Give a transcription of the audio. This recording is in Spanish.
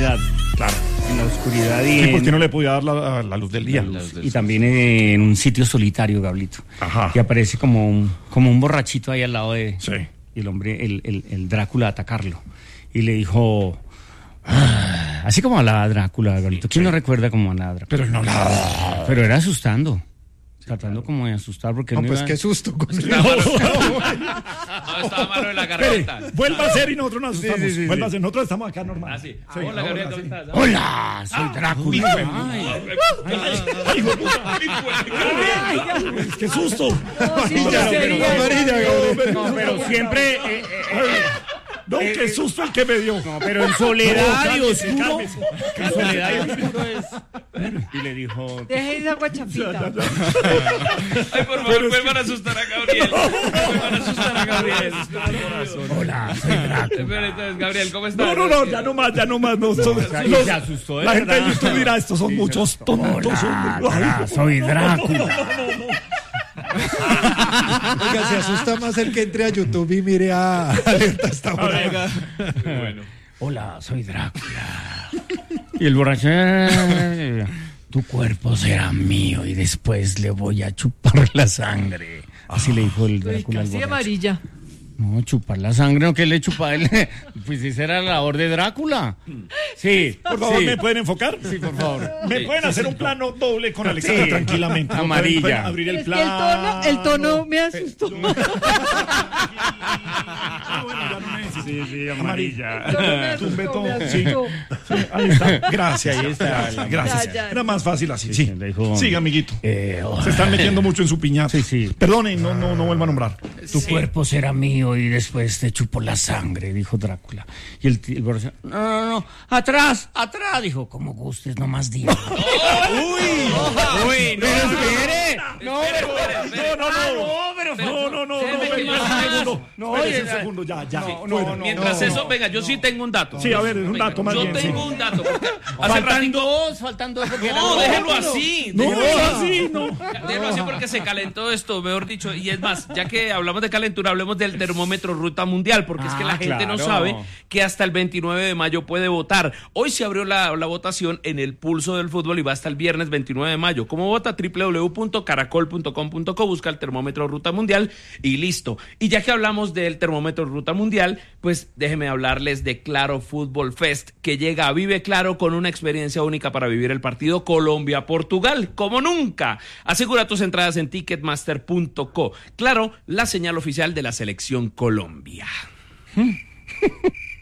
oscuridad. Claro. En la oscuridad Sí, porque no le podía dar la luz del día. Y también en un sitio solitario, Gablito. Ajá. Que aparece como un borrachito ahí al lado de... Sí. Y el hombre, el Drácula, a atacarlo. Y le dijo... así como hablaba Drácula, Gablito. ¿Quién no recuerda cómo hablaba Drácula? Pero no nada. Pero era asustando. Tratando como de asustar porque... No, no pues iba... qué susto. Con No, estaba malo en la garganta. Vuelva a ser y nosotros nos asustamos. sí. Vuelva a ser, nosotros estamos acá normal. Ah, sí. Sí, Hola, Gabriel, ahora ¿cómo sí. estás? ¡Hola! Soy Drácula. ¡Qué susto! No, pero siempre... No, qué susto el que me dio. No, pero en soledad y cálmese, oscuro. cálmese. En soledad y oscuro es... Y le dijo... Deje esa guachapita. Ay, por favor, vuelvan a asustar a Gabriel. Vuelvan a asustar a Gabriel. Hola, soy Drácula. Espera, entonces, Gabriel, ¿cómo estás? No, ya no más. No, Se asustó de la gente de verdad. YouTube dirá, estos son muchos tontos. Hola, soy Drácula. Oiga, se asusta más el que entre a YouTube y mire a Alerta hasta ahora. Bueno. Hola, soy Drácula. Y el borracho... Tu cuerpo será mío y después le voy a chupar la sangre. Así le dijo el Drácula al Casi borracho. amarilla. No, chupar la sangre, ¿no? ¿Qué le chupa él? Pues esa era la labor de Drácula. Sí. Por favor, sí. ¿me pueden enfocar? Sí, por favor. ¿Me pueden hacer un plano doble con Alexandra Sí. tranquilamente? Amarilla. ¿Pueden abrir el Es que plano? el tono me asustó. Sí, amarilla. El tono me asustó, Tumbeto, me sí. asustó. Ahí está. Gracias. Ahí está. Gracias. Ya. Era más fácil así. Sí. le dijo- Siga, amiguito. Oh, Se están metiendo mucho en su piñata. Sí. Perdone, no vuelva a nombrar. Tu cuerpo será mío y después te chupo la sangre, dijo Drácula. Y el borracho, no, atrás, dijo, como gustes, no más digas. Uy, no. Pero espere, no, Espere. no, Espérese un segundo, ya. Fuera. Mientras eso, venga, yo sí tengo un dato. Sí, a ver, un dato más Yo bien. tengo un dato. Porque hace Faltan ratito... dos. Porque No, déjelo así. No, déjelo así, no. Déjelo así porque se calentó esto, mejor dicho. Y es más, ya que hablamos de calentura, hablemos del termómetro Ruta Mundial, porque es que la gente no claro. sabe que hasta el 29 de mayo puede votar. Hoy se abrió la votación en el Pulso del Fútbol y va hasta el viernes 29 de mayo. ¿Cómo vota? www.caracol.com.co, busca el termómetro Ruta Mundial y listo. Y ya que hablamos del termómetro Ruta Mundial, pues déjenme hablarles de Claro Fútbol Fest, que llega a Vive Claro con una experiencia única para vivir el partido Colombia-Portugal, como nunca. Asegura tus entradas en ticketmaster.co. Claro, la señal oficial de la selección Colombia.